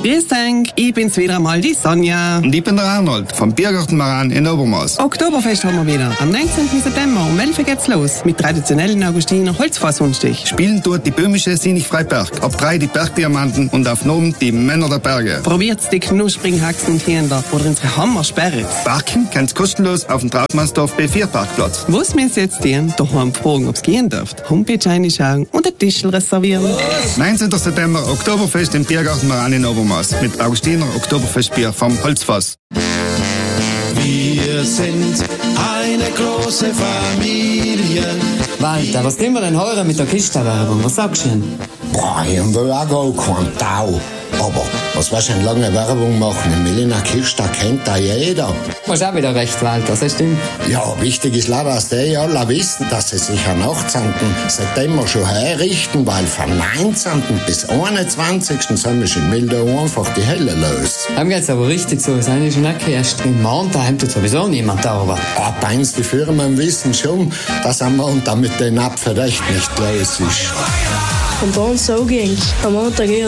Grüß dich, ich bin's wieder einmal, die Sonja. Und ich bin der Arnold vom Biergarten Maran in Obermaß. Oktoberfest haben wir wieder. Am 19. September um 11 Uhr geht's los. Mit traditionellen Augustiner Holzfassundstich. Spielen dort die böhmische Sinich Freiberg. Ab 3 die Bergdiamanten und auf Nomen die Männer der Berge. Probiert's die knusprigen Haxen und Händler oder unsere Hammersperre. Parken kannst kostenlos auf dem Trautmannsdorf B4 Parkplatz. Was müssen jetzt gehen? Daheim fragen, ob's gehen dürft. Homepage reinschauen und ein Tischl reservieren. 19. September Oktoberfest im Biergarten Maran in Obermaß. Mit Augustiner Oktoberfestbier vom Holzfass. Wir sind eine große Familie. Walter, was nehmen wir denn heute mit der Kiste-Werbung? Was sagst du denn? Boah, ich will auch gar keinen Tau. Aber was wir schon lange Werbung machen, in Melina Kirchstag kennt da jeder. Du hast auch wieder recht, Walter, das stimmt. Ja, wichtig ist leider, dass die alle wissen, dass sie sich am 18. September schon herrichten, weil vom 19. bis 21. sind wir schon milde einfach die Hölle los. Dann geht's aber richtig so, es ist eigentlich schon erst im Mann, daheim tut sowieso niemand da, aber... Eins, die Firmen wissen schon, dass am Montag mit den Abfall echt nicht los ist. Und bei uns so ging's. Am Montag